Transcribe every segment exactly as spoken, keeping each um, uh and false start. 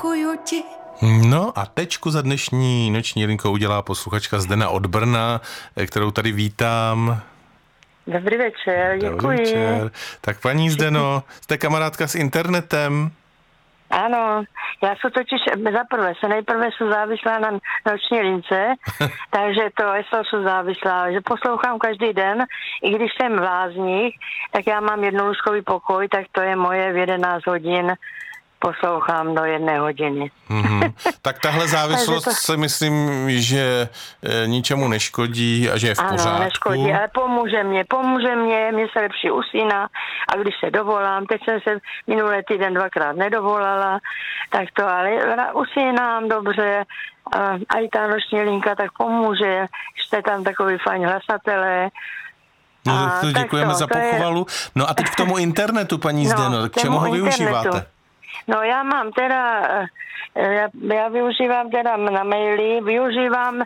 děkuju ti. No a tečku za dnešní noční linkou udělá posluchačka Zdena od Brna, kterou tady vítám. Dobrý večer, děkuji. Dobrý večer. Tak paní Zdeno, jste kamarádka s internetem? Ano, já jsem totiž zaprvé, se nejprve jsem závislá na noční lince, takže to jsem závislá, že poslouchám každý den, i když jsem v lázních, tak já mám jednolůžkový pokoj, tak to je moje v jedenáct hodin, poslouchám do jedné hodiny. Mm-hmm. Tak tahle závislost to... si myslím, že e, ničemu neškodí a že je v pořádku. Ano, neškodí, ale pomůže mě, pomůže mě, mě se lepší usíná a když se dovolám, teď jsem se minulý týden dvakrát nedovolala, tak to, ale usínám dobře a, a i ta noční linka tak pomůže, jste tam takový fajn hlasatelé. No a, to děkujeme to, za pochvalu. Je... No a teď k tomu internetu, paní no, Zdeno, k čemu ho internetu. využíváte? No já mám teda, já, já využívám teda na maily, využívám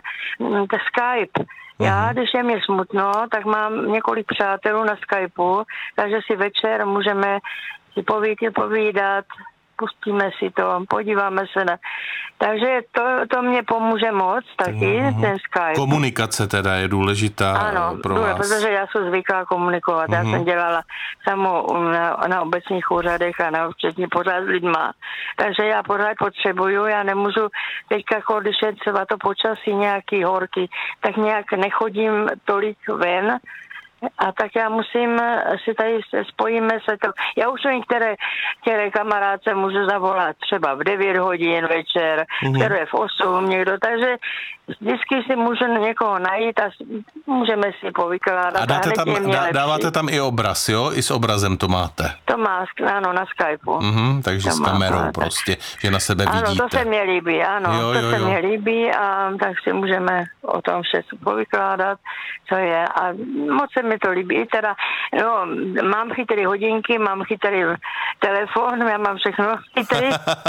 Skype. Já, když je mi smutno, tak mám několik přátelů na Skypeu, takže si večer můžeme si povídat, povídat, pustíme si to, podíváme se na... Takže to, to mě pomůže moc taky, mm-hmm. ten Skype. Komunikace teda je důležitá ano, pro vás. Ano, protože já jsem zvyklá komunikovat. Mm-hmm. Já jsem dělala samou na, na obecních úřadech a na účetní pořád s lidma. Takže já pořád potřebuju, já nemůžu teďka, když je třeba to počasí nějaký horký, tak nějak nechodím tolik ven, a tak já musím si tady, spojíme se to. Já už některé, některé kamarádce můžu zavolat třeba v devět hodin večer, mm-hmm. které je v osm někdo, takže vždycky si můžu někoho najít a můžeme si povykládat. A dáte tam, dá, dáváte tam i obraz, jo? I s obrazem to máte? To má, ano, na Skypeu. Mm-hmm, takže to s kamerou máte. Prostě, že na sebe ano, vidíte. Ano, to se mně líbí, ano, jo, to jo, se jo. mně líbí a tak si můžeme o tom všechno povykládat, co je. A moc se mi to líbí. I teda, no, mám chytrý hodinky, mám chytrý telefon, já mám všechno chytrý.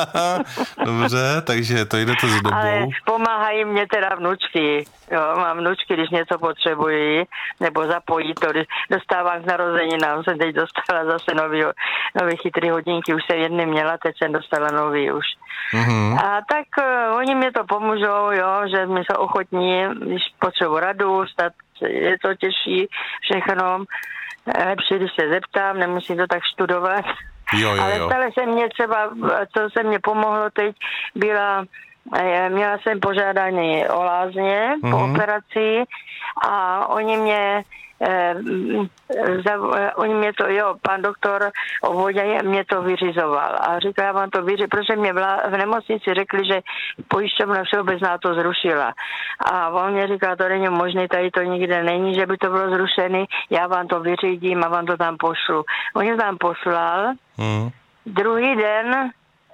Dobře, takže to jdete s dobou. Ale pomáhají mě teda vnučky. Jo, mám vnučky, když něco potřebují, nebo zapojí to, když dostávám k narozeninám, jsem teď dostala zase nový, nový chytrý hodinky, už jsem jedny měla, teď jsem dostala nový už. Mm-hmm. A tak uh, oni mě to pomůžou, jo, že mi jsou ochotní, když potřebuji radu, stát, je to těžší všechno, lepší, když se zeptám, nemusím to tak studovat. Jo, jo, jo. Ale stále se mě třeba, co se mě pomohlo teď, byla, měla jsem požádání o lázně mm-hmm. po operaci a oni mě Eh, za, eh, oni mě to, jo, pan doktor Ovodě mě to vyřizoval a říkal, já vám to vyřizoval, protože mě v, v nemocnici řekli, že pojišťovna všeobecná to zrušila a on mě říkal, to není možné, tady to nikde není, že by to bylo zrušené, já vám to vyřídím a vám to tam pošlu. On mě tam poslal, mm. druhý den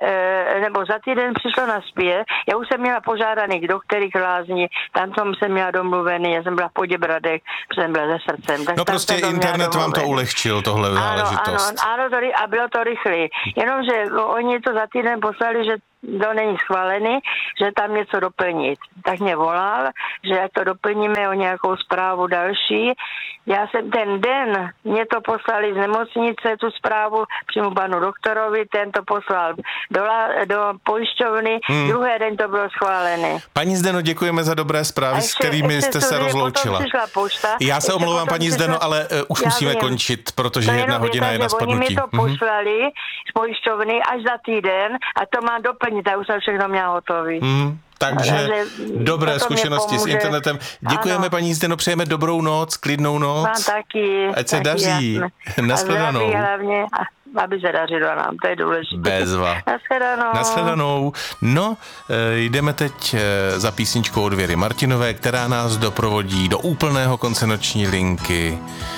E, nebo za týden přišlo naspět. Já už jsem měla požádaný do kterých lázní, tam jsem měla domluvený, já jsem byla v Poděbradech, protože jsem byla ze srdcem. Tak no prostě internet vám to ulehčil, tohle záležitost. Ano, ano, ano, a bylo to rychlé. Jenomže oni to za týden poslali, že to není schválený, že tam něco doplnit. Tak mě volal, že ať to doplníme o nějakou zprávu další. Já jsem ten den, mě to poslali z nemocnice, tu zprávu přímo panu doktorovi, ten to poslal do, do pojišťovny, hmm. druhý den to bylo schválené. Paní Zdeno, děkujeme za dobré zprávy, ještě, s kterými jste se rozloučila. Pošta, Já se omlouvám, paní přišla, Zdeno, ale uh, už musíme vím. končit, protože jedna hodina je na spadnutí. Oni mi to poslali z pojišťovny až za týden a to mám doplnit, a už jsem všechno měla hotový. Hmm. Takže ale, dobré zkušenosti s internetem. Děkujeme, ano. Paní Zdeno, přejeme dobrou noc, klidnou noc. Vám taky. Ať se taky, daří. Nashledanou. Hlavně, aby se dařilo nám, to je důležité. Bezva. Nashledanou. Nashledanou. No, jdeme teď za písničkou od Věry Martinové, která nás doprovodí do úplného konce noční linky.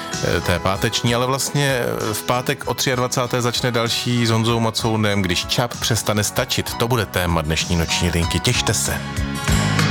Té páteční, ale vlastně v pátek o dvacáté třetí začne další s Honzou Macounem, když čap přestane stačit. To bude téma dnešní noční linky. Těšte se.